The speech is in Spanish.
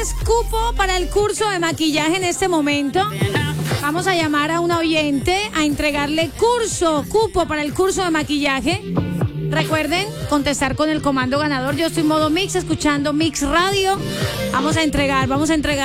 ¿Tienes cupo para el curso de maquillaje en este momento? Vamos a llamar a una oyente a entregarle cupo para el curso de maquillaje. Recuerden contestar con el comando ganador. Yo estoy en modo Mix, escuchando Mix Radio. Vamos a entregar.